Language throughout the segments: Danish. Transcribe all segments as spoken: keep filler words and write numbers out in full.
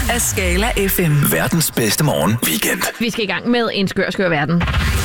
af Skala F M. Verdens bedste morgen weekend. Vi skal i gang med en skør, skør verden.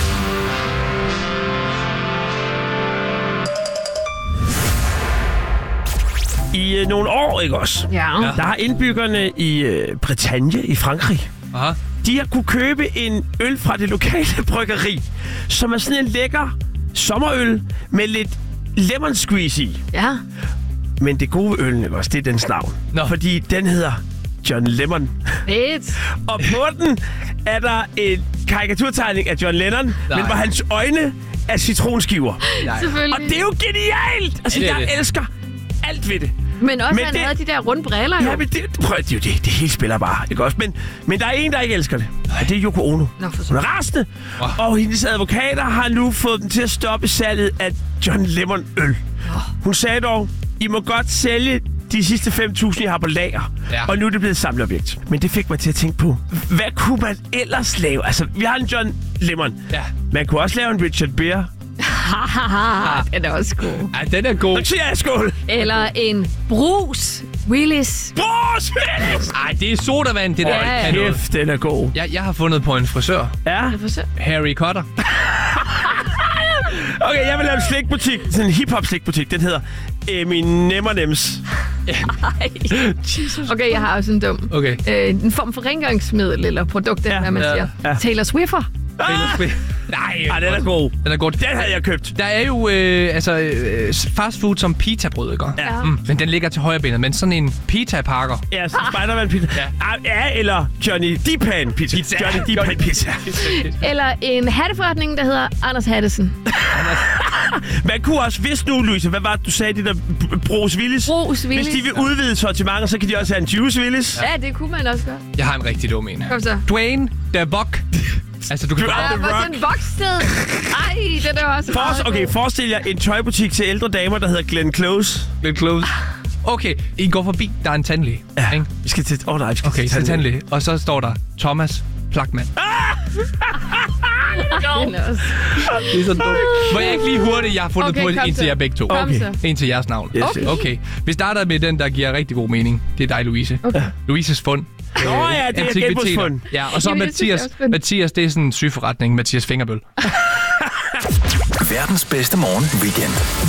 I øh, nogle år, ikke også? Ja. Der har indbyggerne i øh, Bretagne i Frankrig, Aha. de har kunne købe en øl fra det lokale bryggeri, som er sådan en lækker sommerøl med lidt lemon squeeze i. Ja. Men det gode øl, ikke også, det er dens navn. Nå. Fordi den hedder John Lemon. Fedt. Og på den er der en karikaturtegning af John Lennon, Nej. men hvor hans øjne er citronskiver. Selvfølgelig. Og det er jo genialt! Altså, Ja, det er jeg det. elsker alt ved det. Men også, Men han det- havde de der runde briller, jo. Ja, men det, prøv, det er jo det, det hele spiller bare, ikke også? Men, men der er en, der ikke elsker det, og det er Yoko Ono. Nå, for Hun er rasende, Wow. og hendes advokater har nu fået dem til at stoppe salget af John Lemon øl. Hun sagde dog, I må godt sælge de sidste fem tusind, jeg har på lager. Ja. Og nu er det blevet et samleobjekt. Men det fik mig til at tænke på, hvad kunne man ellers lave? Altså, vi har en John Lemon. Ja. Man kunne også lave en Richard Beer. Hahaha, den er også god. Ja, den er god. Så siger jeg skål. Eller en Bruce Willis. Bruce Willis! Ej, det er sodavand, det der. Ja, ja. Kan noget. Kæft, den er god. Jeg, jeg har fundet på en frisør. Ja. Jeg får se. Harry Potter. Okay, jeg vil lave en slikbutik. Sådan en hip-hop slikbutik. Den hedder Eminems. Okay, jeg har også en dum. Okay. Øh, en form for rengøringsmiddel eller produkt, Ja, ja, hvad man ja, siger. ja. Taylor Swiffer. Taylor Swift. Nej, Ej, den er god. Den er god. Den havde jeg købt. Der er jo øh, altså, øh, fast food som pitabrød, ikke? Ja. Mm, men den ligger til højre benet, men sådan en pita-pakker. Ja, så Spider-Man pizza. Ja. Ah, ja, eller Johnny Deepan pizza. Pizza. Johnny Deepan pizza. Eller en hatteforretning, der hedder Anders Hattesen. Man kunne også, hvis nu, Louise, hvad var det, du sagde, de der B- Bruce Willis? Bruce Willis. Hvis de vil udvide sortimentet, så kan de også have en Juice Willis. Ja, det kunne man også gøre. Jeg har en rigtig dum en. Kom så. Dwayne The Rock. Altså, du kan Du- bare... Der The var Rock. sådan en vokssted. Ej, det der var også For, meget okay, god. forestil jer en tøjbutik til ældre damer, der hedder Glenn Close. Lidt close. Okay, I går forbi, der er en tandlæge. Ja, Ikke? vi skal til... Åh oh, nej, vi skal Okay, til så tandlæge. Og så står der Thomas Plakman. Den er også. Det er sådan dumt. Må jeg ikke lige hurtigt, jeg har fundet Okay, på kom en så. til jer begge to. Kom Okay. så. En til jeres navn. Yes, Okay. yes. Okay, vi starter med den, der giver rigtig god mening. Det er dig, Louise. Okay. Louises fund. Nå ja, det er Antikviteter. genbrugsfund. Ja, og så Jamen, det synes jeg Mathias. også er spændende. Mathias, det er sådan en sygeforretning. Mathias Fingerbøl. Verdens bedste morgen weekend.